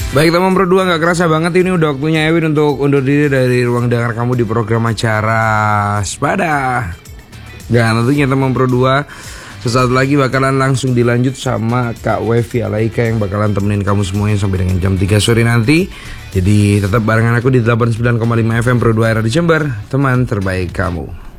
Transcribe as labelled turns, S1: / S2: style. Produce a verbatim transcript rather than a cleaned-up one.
S1: Baik teman Pro dua, gak kerasa banget ini udah waktunya Ewin untuk undur diri dari ruang dengar kamu di program acara Sepada. Dan tentunya teman Pro dua, sesaat lagi bakalan langsung dilanjut sama Kak Wevi Alaika yang bakalan temenin kamu semuanya sampai dengan jam tiga sore nanti. Jadi tetap barengan aku di delapan puluh sembilan koma lima F M Pro dua era di Jember, teman terbaik kamu.